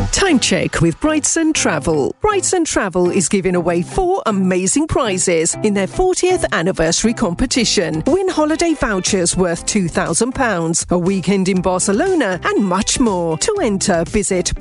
Time check with Brightson Travel. Brightson Travel is giving away 4 amazing prizes in their 40th anniversary competition. Win holiday vouchers worth £2,000, a weekend in Barcelona and much more. To enter, visit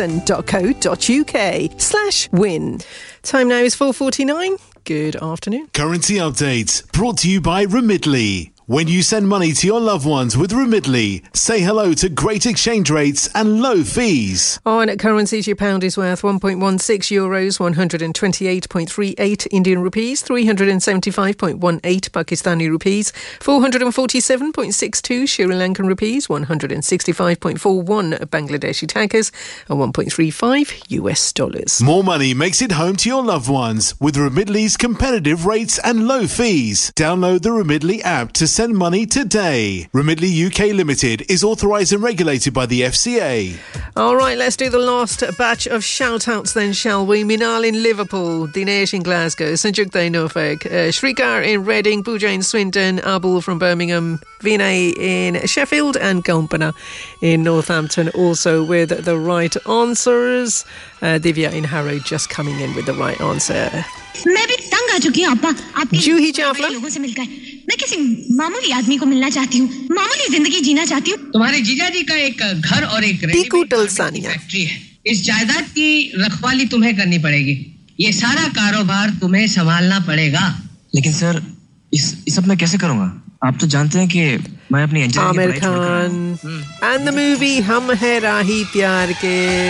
brightson.co.uk/win. Time now is 4:49. Good afternoon. Currency update brought to you by Remitly. When you send money to your loved ones with Remitly, say hello to great exchange rates and low fees. On currencies, your pound is worth 1.16 euros, 128.38 Indian rupees, 375.18 Pakistani rupees, 447.62 Sri Lankan rupees, 165.41 Bangladeshi takas, and 1.35 US dollars. More money makes it home to your loved ones with Remitly's competitive rates and low fees. Download the Remitly app to send money today. Remitly UK Limited is authorised and regulated by the FCA. All right, let's do the last batch of shout-outs then, shall we? Minal in Liverpool, Dinesh in Glasgow, Sanjukta in Norfolk, Shrikar in Reading, Pooja in Swindon, Abul from Birmingham, Vinay in Sheffield and Gompana in Northampton, also with the right answers. Divya in Harrow just coming in with the right answer. मैं भी तंग आ चुकी हूँ अप्पा आपके जूही चावला लोगों से मिलकर मैं किसी मामूली आदमी को मिलना चाहती हूँ मामूली जिंदगी जीना चाहती हूँ तुम्हारे जीजा जी का एक घर और एक फैक्ट्री है इस जायदाद की रखवाली तुम्हें करनी पड़ेगी ये सारा कारोबार तुम्हें संभालना पड़ेगा लेकिन सर इस सब मैं कैसे करूँगा आप तो जानते हैं कि मैं अपनी Aamir Khan and the movie हम है राही प्यार के